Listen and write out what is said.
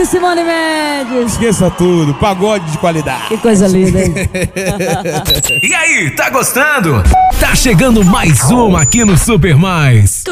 e Simone Mendes. Esqueça tudo, pagode de qualidade. Que coisa linda, hein? E aí, tá gostando? Tá chegando mais uma aqui no Super Mais.